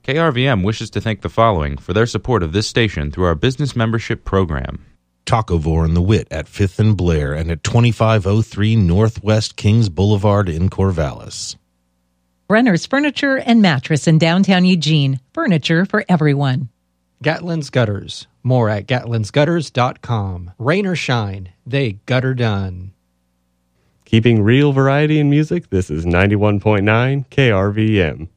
KRVM wishes to thank the following for their support of this station through our business membership program. Tacovore and the Wit at 5th and Blair and at 2503 Northwest Kings Boulevard in Corvallis. Brenner's Furniture and Mattress in downtown Eugene. Furniture for everyone. Gatlin's Gutters. More at gatlinsgutters.com. Rain or shine, they gutter done. Keeping real variety in music, this is 91.9 KRVM.